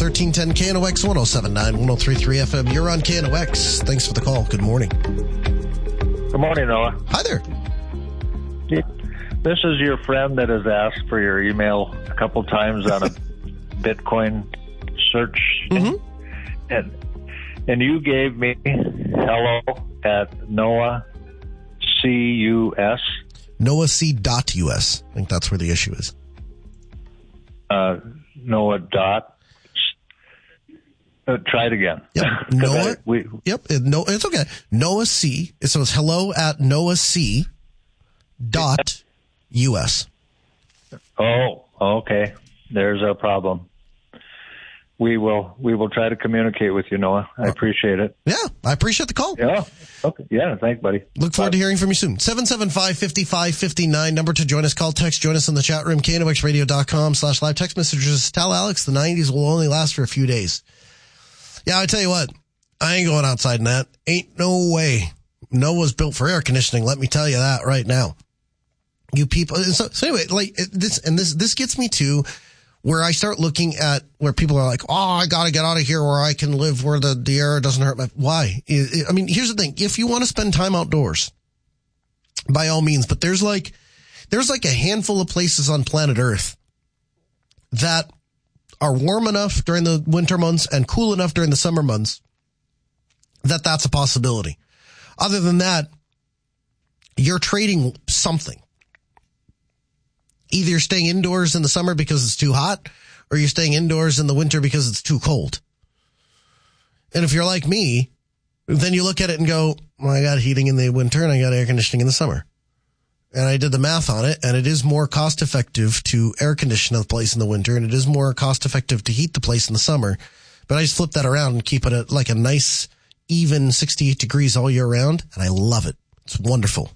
1310 KNOX 1079 1033 FM. You're on KNOX. Thanks for the call. Good morning. Good morning, Noah. Hi there. This is your friend that has asked for your email a couple times on a Bitcoin search. Mm-hmm. And you gave me hello at Noah C-U-S. NoahC.US. I think that's where the issue is. Noah dot. Try it again. Yep. Noah. It's okay. Noah C. So it's hello at NoahC.US. Oh, okay. There's our problem. We will try to communicate with you, Noah. I appreciate it. Yeah, I appreciate the call. Yeah. Okay. Yeah, thanks, buddy. Look forward to hearing from you soon. 775-5559. Number to join us. Call, text, join us in the chat room. KNOXradio.com/live. Text messages. Tell Alex the 90s will only last for a few days. Yeah, I tell you what. I ain't going outside in that. Ain't no way. Noah's built for air conditioning. Let me tell you that right now. You people. So anyway, like this gets me to where I start looking at where people are like, oh, I got to get out of here where I can live where the air doesn't hurt my... Why? I mean, here's the thing. If you want to spend time outdoors, by all means, but there's like a handful of places on planet Earth that are warm enough during the winter months and cool enough during the summer months that's a possibility. Other than that, you're trading something. Either you're staying indoors in the summer because it's too hot, or you're staying indoors in the winter because it's too cold. And if you're like me, then you look at it and go, well, I got heating in the winter and I got air conditioning in the summer. And I did the math on it, and it is more cost effective to air condition the place in the winter, and it is more cost effective to heat the place in the summer. But I just flip that around and keep it at like a nice, even 68 degrees all year round, and I love it. It's wonderful.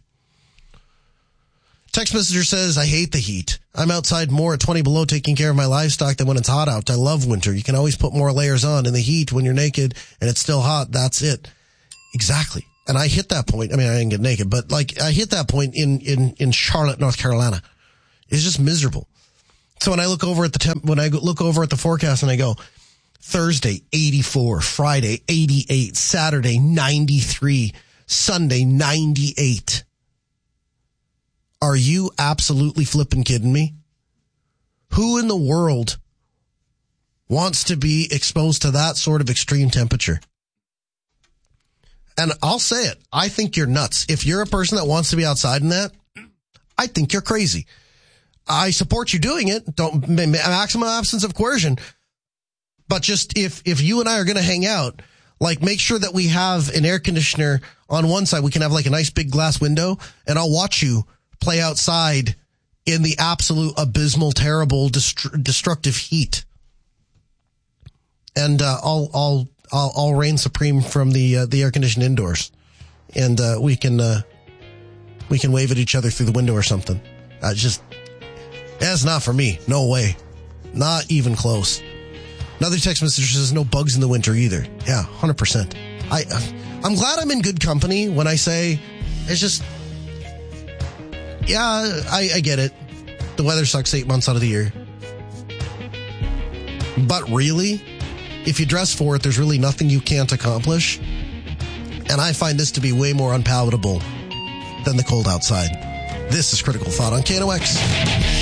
Text messenger says, I hate the heat. I'm outside more at 20 below taking care of my livestock than when it's hot out. I love winter. You can always put more layers on. In the heat, when you're naked and it's still hot, that's it. Exactly. And I hit that point. I mean, I didn't get naked, but like I hit that point in Charlotte, North Carolina. It's just miserable. So when I look over at the forecast and I go, Thursday, 84, Friday, 88, Saturday, 93, Sunday, 98. Are you absolutely flipping kidding me? Who in the world wants to be exposed to that sort of extreme temperature? And I'll say it. I think you're nuts. If you're a person that wants to be outside in that, I think you're crazy. I support you doing it. Don't maximum absence of coercion. But just if you and I are going to hang out, like make sure that we have an air conditioner on one side. We can have like a nice big glass window, and I'll watch you play outside in the absolute abysmal, terrible, destructive heat. And I'll reign supreme from the air conditioned indoors, and we can wave at each other through the window or something. That's not for me. No way, not even close. Another text message says no bugs in the winter either. Yeah, 100%. I'm glad I'm in good company when I say it's just. Yeah, I get it. The weather sucks 8 months out of the year. But really, if you dress for it, there's really nothing you can't accomplish. And I find this to be way more unpalatable than the cold outside. This is Critical Thought on KNOX.